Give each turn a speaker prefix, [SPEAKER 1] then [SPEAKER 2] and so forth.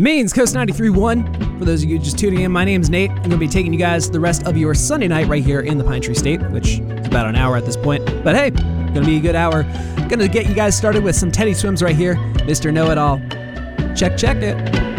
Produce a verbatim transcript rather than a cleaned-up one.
[SPEAKER 1] Mains Coast ninety-three point one. For those of you just tuning in, my name's Nate. I'm going to be taking you guys the rest of your Sunday night right here in the Pine Tree State, which is about an hour at this point. But hey, going to be a good hour. Going to get you guys started with some Teddy Swims right here. Mister Know-It-All. Check, check it.